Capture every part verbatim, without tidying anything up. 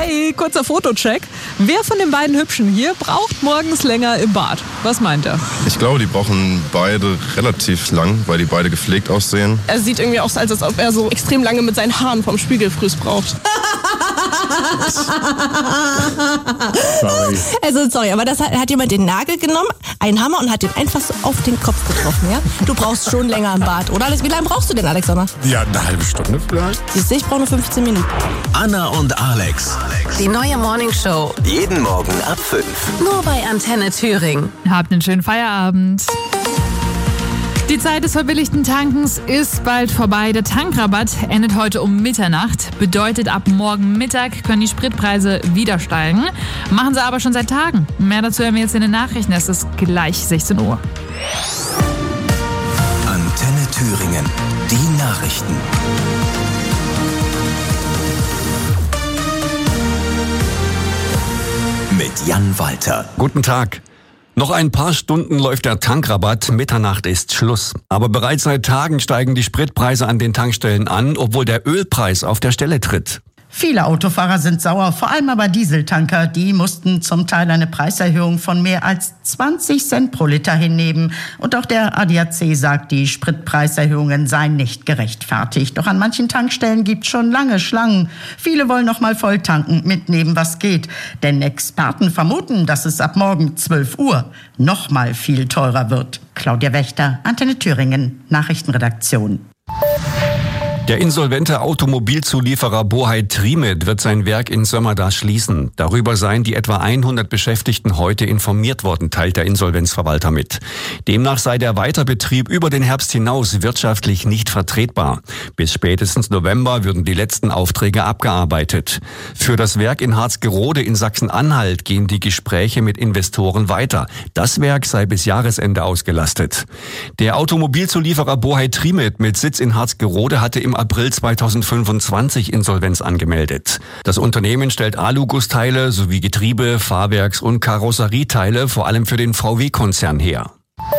Hi, kurzer Fotocheck. Wer von den beiden Hübschen hier braucht morgens länger im Bad? Was meint er? Ich glaube, die brauchen beide relativ lang, weil die beide gepflegt aussehen. Er sieht irgendwie aus, als ob er so extrem lange mit seinen Haaren vom Spiegelfrüß braucht. Sorry. Also sorry, aber das hat, hat jemand den Nagel genommen, einen Hammer und hat den einfach so auf den Kopf getroffen, ja? Du brauchst schon länger im Bad, oder? Wie lange brauchst du denn, Alexander? Ja, eine halbe Stunde vielleicht. Siehst du, ich brauche nur fünfzehn Minuten. Anna und Alex. Die neue Morningshow. Jeden Morgen ab fünf. Nur bei Antenne Thüringen. Habt einen schönen Feierabend. Die Zeit des verbilligten Tankens ist bald vorbei. Der Tankrabatt endet heute um Mitternacht. Bedeutet, ab morgen Mittag können die Spritpreise wieder steigen. Machen sie aber schon seit Tagen. Mehr dazu hören wir jetzt in den Nachrichten. Es ist gleich sechzehn Uhr. Antenne Thüringen. Die Nachrichten. Mit Jan Walter. Guten Tag. Noch ein paar Stunden läuft der Tankrabatt, Mitternacht ist Schluss. Aber bereits seit Tagen steigen die Spritpreise an den Tankstellen an, obwohl der Ölpreis auf der Stelle tritt. Viele Autofahrer sind sauer, vor allem aber Dieseltanker. Die mussten zum Teil eine Preiserhöhung von mehr als zwanzig Cent pro Liter hinnehmen. Und auch der A D A C sagt, die Spritpreiserhöhungen seien nicht gerechtfertigt. Doch an manchen Tankstellen gibt es schon lange Schlangen. Viele wollen noch mal voll tanken, mitnehmen, was geht. Denn Experten vermuten, dass es ab morgen zwölf Uhr noch mal viel teurer wird. Claudia Wächter, Antenne Thüringen, Nachrichtenredaktion. Der insolvente Automobilzulieferer Bohai Trimet wird sein Werk in Sömmerda schließen. Darüber seien die etwa hundert Beschäftigten heute informiert worden, teilt der Insolvenzverwalter mit. Demnach sei der Weiterbetrieb über den Herbst hinaus wirtschaftlich nicht vertretbar. Bis spätestens November würden die letzten Aufträge abgearbeitet. Für das Werk in Harzgerode in Sachsen-Anhalt gehen die Gespräche mit Investoren weiter. Das Werk sei bis Jahresende ausgelastet. Der Automobilzulieferer Bohai Trimet mit Sitz in Harzgerode hatte im April zweitausendfünfundzwanzig Insolvenz angemeldet. Das Unternehmen stellt Alugussteile sowie Getriebe, Fahrwerks- und Karosserieteile vor allem für den V W-Konzern her.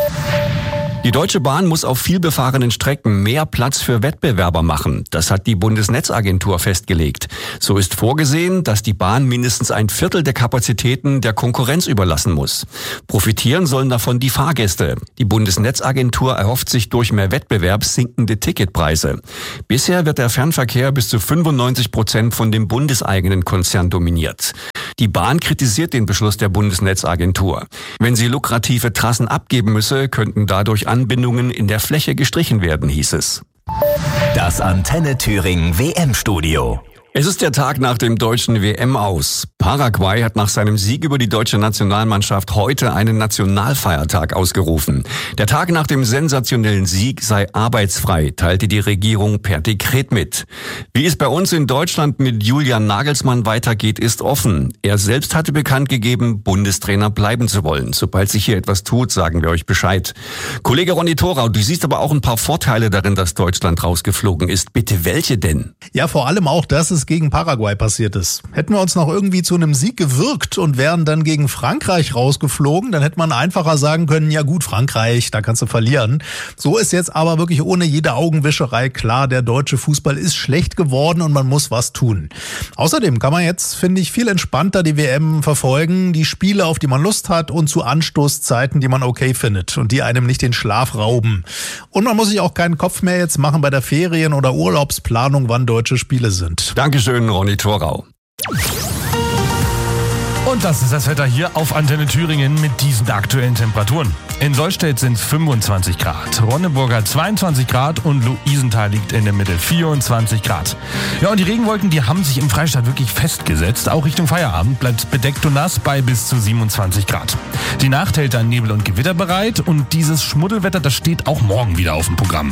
Die Deutsche Bahn muss auf vielbefahrenen Strecken mehr Platz für Wettbewerber machen. Das hat die Bundesnetzagentur festgelegt. So ist vorgesehen, dass die Bahn mindestens ein Viertel der Kapazitäten der Konkurrenz überlassen muss. Profitieren sollen davon die Fahrgäste. Die Bundesnetzagentur erhofft sich durch mehr Wettbewerb sinkende Ticketpreise. Bisher wird der Fernverkehr bis zu fünfundneunzig Prozent von dem bundeseigenen Konzern dominiert. Die Bahn kritisiert den Beschluss der Bundesnetzagentur. Wenn sie lukrative Trassen abgeben müsse, könnten dadurch Anbindungen in der Fläche gestrichen werden, hieß es. Das Antenne Thüringen W M-Studio. Es ist der Tag nach dem deutschen W M-Aus. Paraguay hat nach seinem Sieg über die deutsche Nationalmannschaft heute einen Nationalfeiertag ausgerufen. Der Tag nach dem sensationellen Sieg sei arbeitsfrei, teilte die Regierung per Dekret mit. Wie es bei uns in Deutschland mit Julian Nagelsmann weitergeht, ist offen. Er selbst hatte bekannt gegeben, Bundestrainer bleiben zu wollen. Sobald sich hier etwas tut, sagen wir euch Bescheid. Kollege Ronny Thorau, du siehst aber auch ein paar Vorteile darin, dass Deutschland rausgeflogen ist. Bitte, welche denn? Ja, vor allem auch, dass es gegen Paraguay passiert ist. Hätten wir uns noch irgendwie zu einem Sieg gewirkt und wären dann gegen Frankreich rausgeflogen, dann hätte man einfacher sagen können, ja gut, Frankreich, da kannst du verlieren. So ist jetzt aber wirklich ohne jede Augenwischerei klar, der deutsche Fußball ist schlecht geworden und man muss was tun. Außerdem kann man jetzt, finde ich, viel entspannter die W M verfolgen, die Spiele, auf die man Lust hat und zu Anstoßzeiten, die man okay findet und die einem nicht den Schlaf rauben. Und man muss sich auch keinen Kopf mehr jetzt machen bei der Ferien- oder Urlaubsplanung, wann deutsche Spiele sind. Dankeschön, Ronny Thorau. Und das ist das Wetter hier auf Antenne Thüringen mit diesen aktuellen Temperaturen. In Solstedt sind es fünfundzwanzig Grad, Ronneburger zweiundzwanzig Grad und Luisenthal liegt in der Mitte vierundzwanzig Grad. Ja, und die Regenwolken, die haben sich im Freistaat wirklich festgesetzt. Auch Richtung Feierabend bleibt bedeckt und nass bei bis zu siebenundzwanzig Grad. Die Nacht hält dann Nebel und Gewitter bereit und dieses Schmuddelwetter, das steht auch morgen wieder auf dem Programm.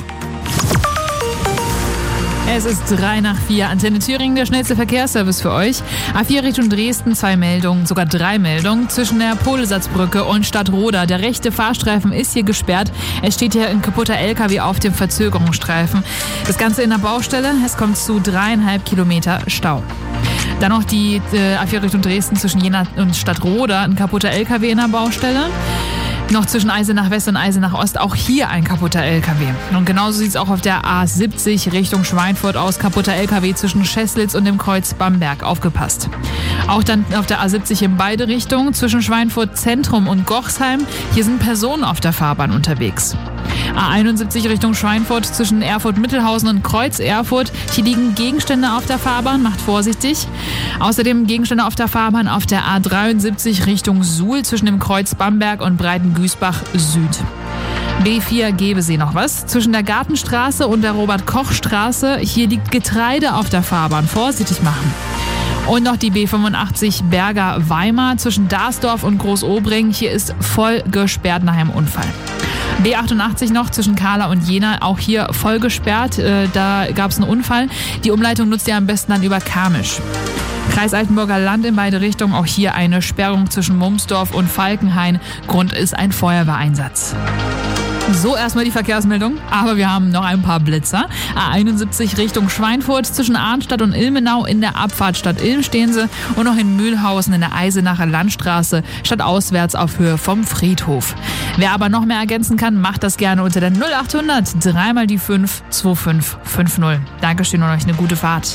Es ist drei nach vier. Antenne Thüringen, der schnellste Verkehrsservice für euch. A vier Richtung Dresden, zwei Meldungen, sogar drei Meldungen. Zwischen der Polesatzbrücke und Stadtroda. Der rechte Fahrstreifen ist hier gesperrt. Es steht hier ein kaputter L K W auf dem Verzögerungsstreifen. Das Ganze in der Baustelle. Es kommt zu dreieinhalb Kilometer Stau. Dann noch die äh, A vier Richtung Dresden zwischen Jena und Stadtroda. Ein kaputter L K W in der Baustelle. Noch zwischen Eisenach West und Eisenach Ost auch hier ein kaputter L K W. Und genauso sieht es auch auf der A siebzig Richtung Schweinfurt aus. Kaputter L K W zwischen Scheßlitz und dem Kreuz Bamberg. Aufgepasst. Auch dann auf der A siebzig in beide Richtungen zwischen Schweinfurt Zentrum und Gochsheim. Hier sind Personen auf der Fahrbahn unterwegs. A einundsiebzig Richtung Schweinfurt zwischen Erfurt-Mittelhausen und Kreuz Erfurt. Hier liegen Gegenstände auf der Fahrbahn, macht vorsichtig. Außerdem Gegenstände auf der Fahrbahn auf der A dreiundsiebzig Richtung Suhl zwischen dem Kreuz Bamberg und Breitengüßbach Süd. B vier Gebesee noch was. Zwischen der Gartenstraße und der Robert-Koch-Straße. Hier liegt Getreide auf der Fahrbahn. Vorsichtig machen. Und noch die B fünfundachtzig Berger-Weimar zwischen Darsdorf und Großobring. Hier ist voll gesperrt nach einem Unfall. B achtundachtzig noch zwischen Kahla und Jena, auch hier voll gesperrt. Äh, da gab es einen Unfall. Die Umleitung nutzt ihr am besten dann über Garmisch. Kreis Altenburger Land in beide Richtungen, auch hier eine Sperrung zwischen Mumsdorf und Falkenhain. Grund ist ein Feuerwehreinsatz. So, erstmal die Verkehrsmeldung, aber wir haben noch ein paar Blitzer. A einundsiebzig Richtung Schweinfurt, zwischen Arnstadt und Ilmenau in der Abfahrt Stadt Ilm stehen sie und noch in Mühlhausen in der Eisenacher Landstraße, stadtauswärts auf Höhe vom Friedhof. Wer aber noch mehr ergänzen kann, macht das gerne unter der null achthundert drei mal die fünf zwei fünf fünf null. Dankeschön und euch eine gute Fahrt.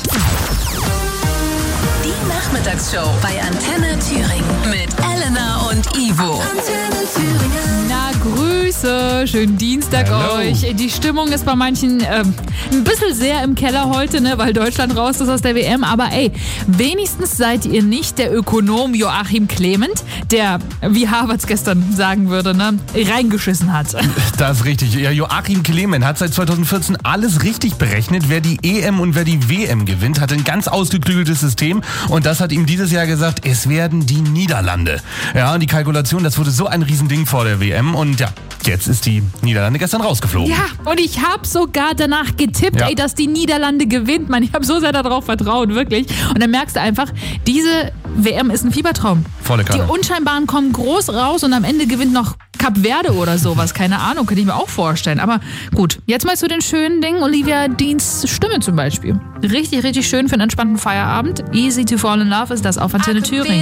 Die Nachmittagsshow bei Antenne Thüringen mit Elena und Ivo. Antenne Thüringen. Na, Grüße, schönen Dienstag Hello. euch. Die Stimmung ist bei manchen ähm, ein bisschen sehr im Keller heute, ne, weil Deutschland raus ist aus der W M. Aber ey, wenigstens seid ihr nicht der Ökonom Joachim Clement, der, wie Harvards gestern sagen würde, ne, reingeschissen hat. Das ist richtig. Ja, Joachim Clement hat seit zweitausendvierzehn alles richtig berechnet, wer die E M und wer die W M gewinnt. Hat ein ganz ausgeklügeltes System und das hat ihm dieses Jahr gesagt, es werden die Niederlande. Ja, und die Kalkulation, das wurde so ein Riesending vor der W M und ja, jetzt ist die Niederlande gestern rausgeflogen. Ja, und ich habe sogar danach getippt, Ja. ey, dass die Niederlande gewinnt. Mann, ich habe so sehr darauf vertraut, wirklich. Und dann merkst du einfach, diese W M ist ein Fiebertraum. Volle Kanne. Die Unscheinbaren kommen groß raus und am Ende gewinnt noch Kap Verde oder sowas. Keine Ahnung, könnte ich mir auch vorstellen. Aber gut, jetzt mal zu den schönen Dingen. Olivia Deans Stimme zum Beispiel. Richtig, richtig schön für einen entspannten Feierabend. Easy to fall in love ist das auf Antenne Thüringen.